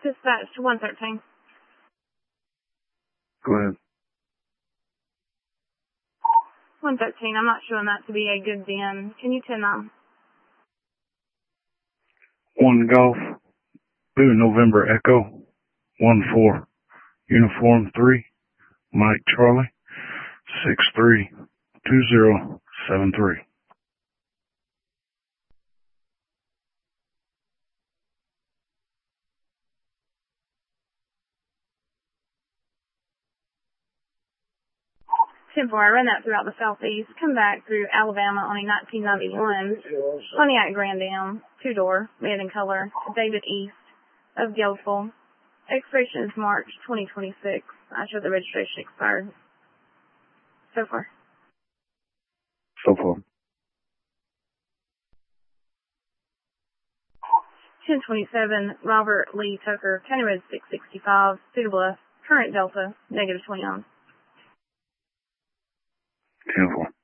Dispatch to 113. Go ahead. 113, I'm not showing that to be a good den. Can you 10-9? 1 Golf, 2 November Echo, 1-4, Uniform 3, Mike Charlie, 632073. I run that throughout the southeast. Come back through Alabama on a 1991 Pontiac Grand Am, 2-door, made in color, David East of Guildful. Expiration is March 2026. I show the registration expired. So far. 1027, Robert Lee Tucker, County Road 665, Cedar Bluff, current Delta, -20 on. 10-4.